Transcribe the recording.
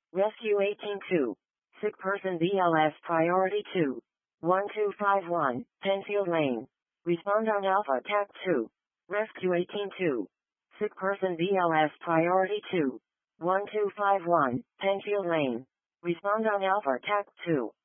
Rescue 182. Sick person BLS priority 2. 1251, Penfield Lane. Respond on Alpha TAC 2. Rescue 182. Sick person BLS priority 2. 1251, Penfield Lane. Respond on Alpha TAC 2.